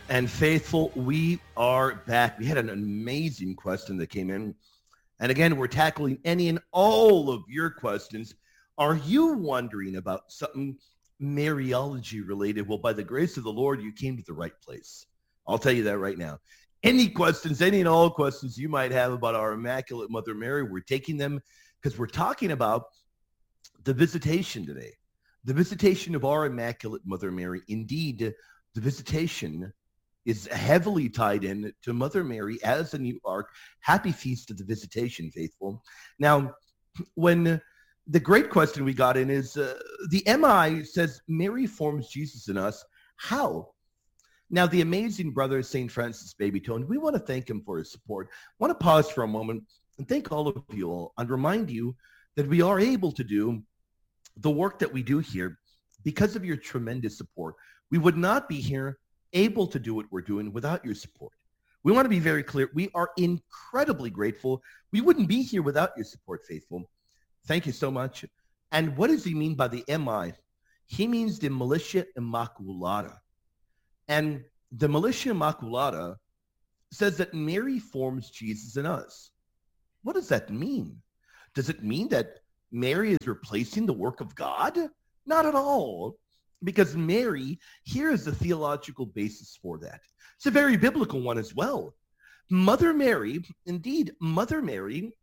And faithful, we are back. We had an amazing question that came in. And again, we're tackling any and all of your questions. Are you wondering about something Mariology related? Well, by the grace of the Lord, you came to the right place. I'll tell you that right now. Any questions, any and all questions you might have about our Immaculate Mother Mary, we're taking them because we're talking about the visitation today. The visitation of our Immaculate Mother Mary. Indeed, the visitation is heavily tied in to Mother Mary as the new ark. Happy Feast of the Visitation, faithful. Now, when the great question we got in is the MI says Mary forms Jesus in us. How? Now, the amazing brother St. Francis Babytone, we want to thank him for his support. I want to pause for a moment and thank all of you all and remind you that we are able to do the work that we do here because of your tremendous support. We would not be here able to do what we're doing without your support. We want to be very clear. We are incredibly grateful. We wouldn't be here without your support, faithful. Thank you so much. And what does he mean by the MI? He means the Militia Immaculata. And the Militia Immaculata says that Mary forms Jesus in us. What does that mean? Does it mean that Mary is replacing the work of God? Not at all. Because Mary, here is the theological basis for that. It's a very biblical one as well. Mother Mary, indeed, Mother Mary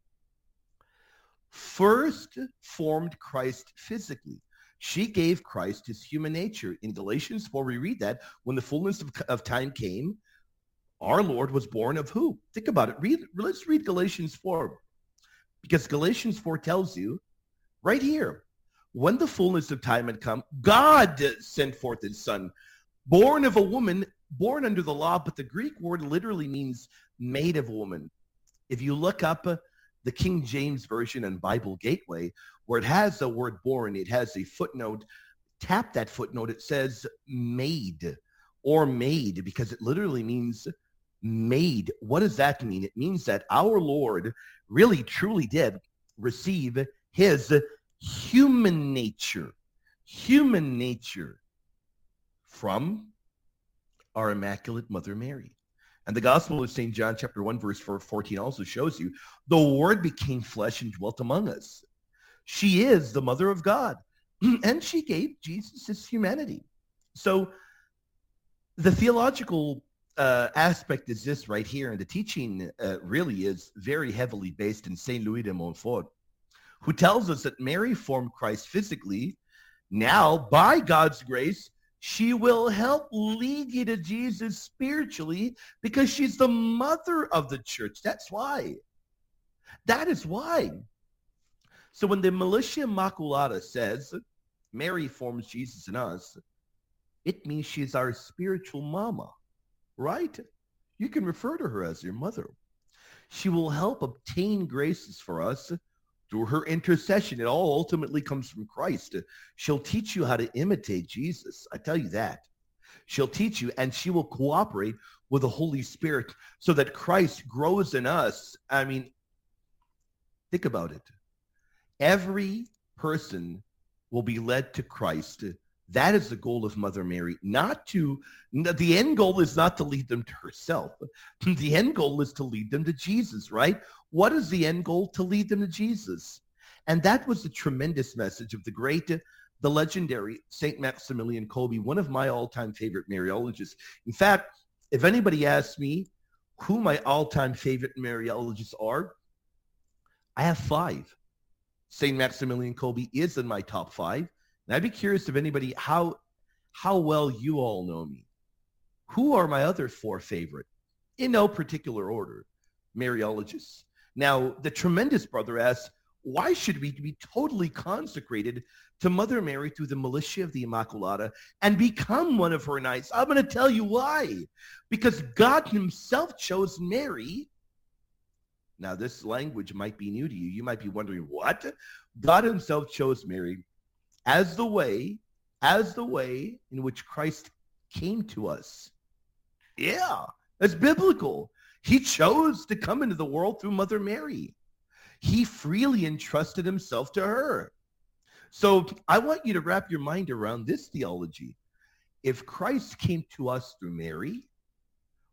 first formed Christ physically. She gave Christ his human nature. In Galatians 4, we read that when the fullness of time came, our Lord was born of who? Think about it. Let's read Galatians 4. Because Galatians 4 tells you right here, when the fullness of time had come, God sent forth his son, born of a woman, born under the law, but the Greek word literally means made of a woman. If you look up the King James Version and Bible Gateway, where it has the word born, it has a footnote. Tap that footnote. It says made or made because it literally means made. What does that mean? It means that our Lord really, truly did receive his human nature from our Immaculate Mother Mary. And the Gospel of St. John chapter 1 verse 14 also shows you the Word became flesh and dwelt among us. She is the Mother of God, and she gave Jesus his humanity. So the theological aspect is this right here, and the teaching really is very heavily based in St. Louis de Montfort, who tells us that Mary formed Christ physically. Now, by God's grace, she will help lead you to Jesus spiritually because she's the mother of the church. That's why. That is why. So when the Militia Immaculata says Mary forms Jesus in us, it means she's our spiritual mama, right? You can refer to her as your mother. She will help obtain graces for us through her intercession. It all ultimately comes from Christ. She'll teach you how to imitate Jesus. I tell you that. She'll teach you, and she will cooperate with the Holy Spirit so that Christ grows in us. I mean, think about it. Every person will be led to Christ. That is the goal of Mother Mary. The end goal is not to lead them to herself. The end goal is to lead them to Jesus, right? What is the end goal? To lead them to Jesus. And that was the tremendous message of the legendary St. Maximilian Kolbe, one of my all-time favorite Mariologists. In fact, if anybody asks me who my all-time favorite Mariologists are, I have 5. St. Maximilian Kolbe is in my top 5. And I'd be curious if anybody, how well you all know me. Who are my other 4 favorite? In no particular order, Mariologists. Now, the tremendous brother asks, why should we be totally consecrated to Mother Mary through the Militia of the Immaculata and become one of her knights? I'm going to tell you why. Because God himself chose Mary. Now, this language might be new to you. You might be wondering, what? God himself chose Mary as the way in which Christ came to us. Yeah, that's biblical. He chose to come into the world through Mother Mary. He freely entrusted himself to her. So I want you to wrap your mind around this theology. If Christ came to us through Mary,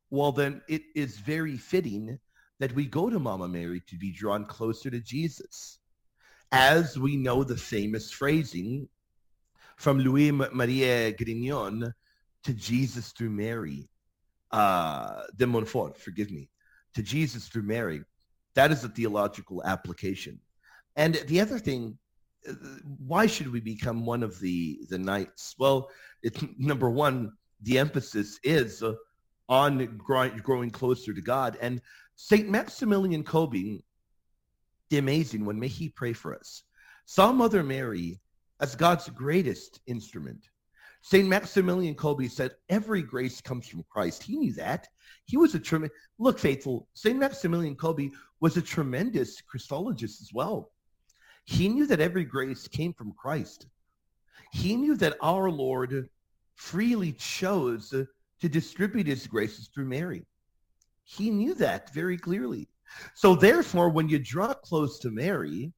Well, then it is very fitting that we go to Mama Mary to be drawn closer to Jesus. As we know the famous phrasing from Louis Marie Grignon, to Jesus through Mary, de Montfort, forgive me, to Jesus through Mary. That is a theological application. And the other thing, why should we become one of the knights? Well, it's number one, the emphasis is on growing closer to God. And St. Maximilian Kolbe, the amazing one, may he pray for us, saw Mother Mary as God's greatest instrument. St. Maximilian Kolbe said, every grace comes from Christ. He knew that. He was a tremendous, look, faithful, St. Maximilian Kolbe was a tremendous Christologist as well. He knew that every grace came from Christ. He knew that our Lord freely chose to distribute his graces through Mary. He knew that very clearly. So therefore, when you draw close to Mary,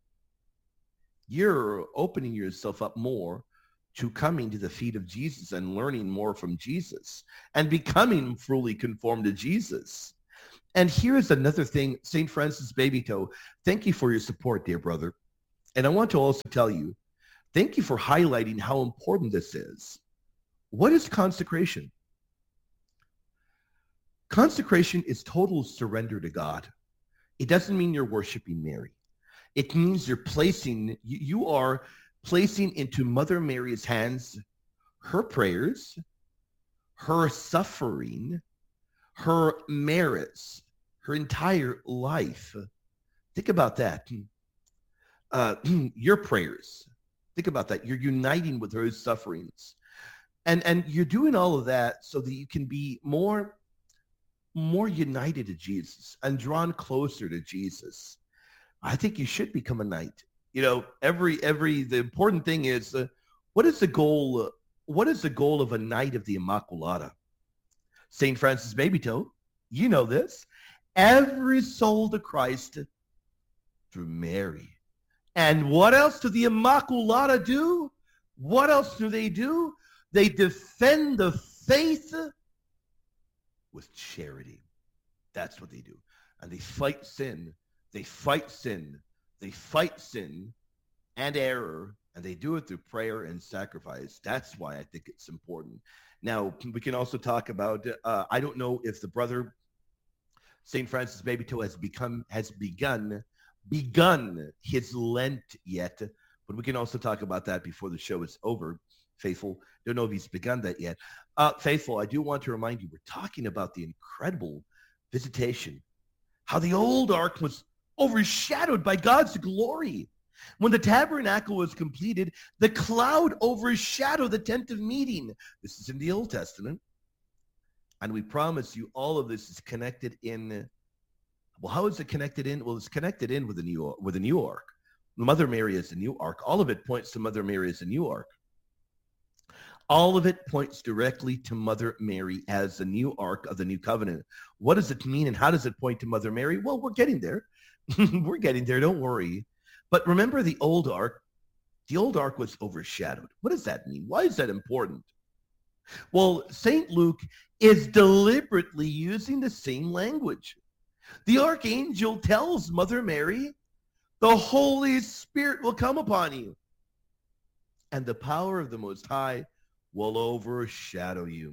you're opening yourself up more to coming to the feet of Jesus and learning more from Jesus and becoming fully conformed to Jesus. And here's another thing, St. Francis Babytoe, thank you for your support, dear brother. And I want to also tell you, thank you for highlighting how important this is. What is consecration? Consecration is total surrender to God. It doesn't mean you're worshiping Mary. It means you are placing into Mother Mary's hands her prayers, her suffering, her merits, her entire life. Think about that. Your prayers. Think about that. You're uniting with her sufferings. And you're doing all of that so that you can be more united to Jesus and drawn closer to Jesus. I think you should become a knight. You know, the important thing is, what is the goal? What is the goal of a Knight of the Immaculata? St. Francis Babytoe, you know this. Every soul to Christ through Mary. And what else do the Immaculata do? What else do? They defend the faith with charity. That's what they do. And they fight sin. They fight sin. They fight sin and error, and they do it through prayer and sacrifice. That's why I think it's important. Now, we can also talk about, I don't know if the brother, St. Francis Babytoe, has begun his Lent yet, but we can also talk about that before the show is over. Faithful, don't know if he's begun that yet. Faithful, I do want to remind you, we're talking about the incredible visitation, how the old ark was overshadowed by God's glory. When the tabernacle was completed, the cloud overshadowed the tent of meeting. This is in the Old Testament. And we promise you all of this is connected in. Well, how is it connected in? Well, it's connected in with the new ark. Mother Mary is the new ark. All of it points to Mother Mary as the new ark. All of it points directly to Mother Mary as the new ark of the new covenant. What does it mean and how does it point to Mother Mary? Well, we're getting there. We're getting there, don't worry. But remember the old ark was overshadowed. What does that mean? Why is that important? Well, St. Luke is deliberately using the same language. The archangel tells Mother Mary, the Holy Spirit will come upon you, and the power of the Most High will overshadow you.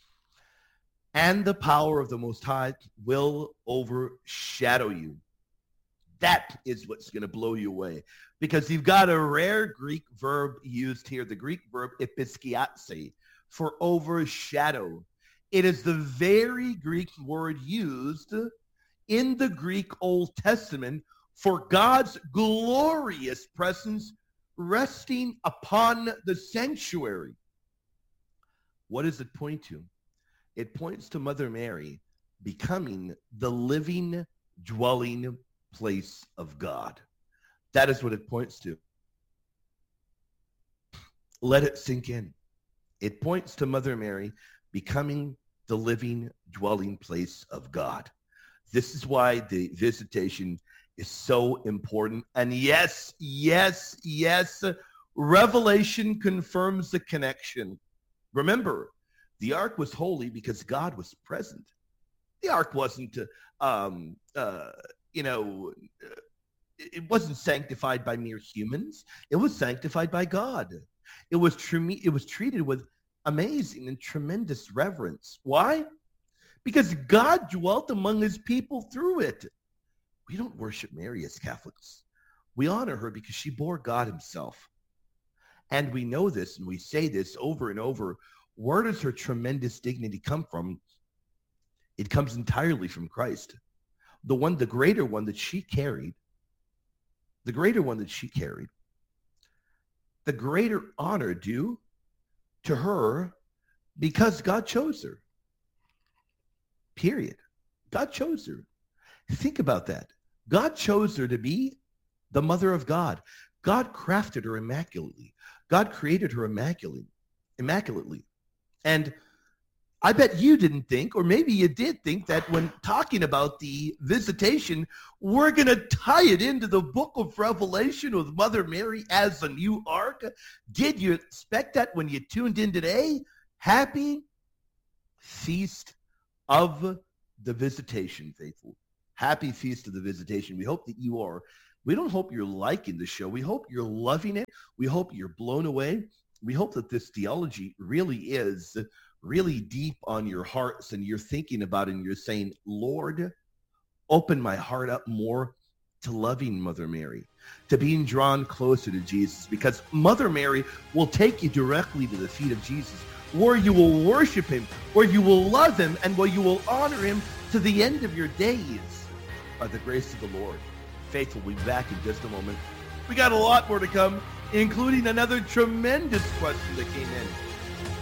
And the power of the Most High will overshadow you. That is what's going to blow you away, because you've got a rare Greek verb used here, the Greek verb episkiatse, for overshadow. It is the very Greek word used in the Greek Old Testament for God's glorious presence resting upon the sanctuary. What does it point to? It points to Mother Mary becoming the living, dwelling place of God. That is what it points to. Let it sink in. It points to Mother Mary becoming the living, dwelling place of God. This is why the visitation is so important. And yes, Revelation confirms the connection. Remember, the ark was holy because God was present. The ark wasn't, it wasn't sanctified by mere humans. It was sanctified by God. It was treated with amazing and tremendous reverence. Why? Because God dwelt among his people through it. We don't worship Mary as Catholics. We honor her because she bore God himself. And we know this, and we say this over and over. Where does her tremendous dignity come from? It comes entirely from Christ. The greater one that she carried, the greater honor due to her because God chose her. Period. God chose her. Think about that. God chose her to be the mother of God. God crafted her immaculately. God created her immaculately. And I bet you didn't think, or maybe you did think, that when talking about the visitation, we're going to tie it into the book of Revelation with Mother Mary as a new ark. Did you expect that when you tuned in today? Happy Feast of the Visitation, faithful. Happy Feast of the Visitation. We hope that you are. We don't hope you're liking the show. We hope you're loving it. We hope you're blown away. We hope that this theology really is really deep on your hearts and you're thinking about it and you're saying, Lord, open my heart up more to loving Mother Mary, to being drawn closer to Jesus, because Mother Mary will take you directly to the feet of Jesus, where you will worship him, where you will love him, and where you will honor him to the end of your days by the grace of the Lord. Faith will be back in just a moment. We got a lot more to come, including another tremendous question that came in.